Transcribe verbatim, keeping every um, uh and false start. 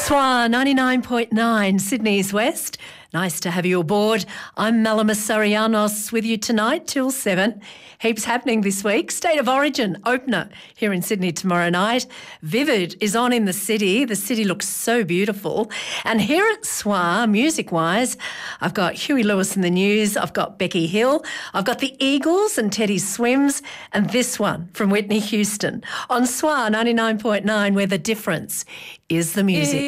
S W A ninety-nine point nine, Sydney's West. Nice to have you aboard. I'm Malama Sarianos with you tonight till seven. Heaps happening this week. State of Origin opener here in Sydney tomorrow night. Vivid is on in the city. The city looks so beautiful. And here at S W A, music-wise, I've got Huey Lewis in the news. I've got Becky Hill. I've got the Eagles and Teddy Swims. And this one from Whitney Houston on S W A ninety-nine point nine, where the difference is the music.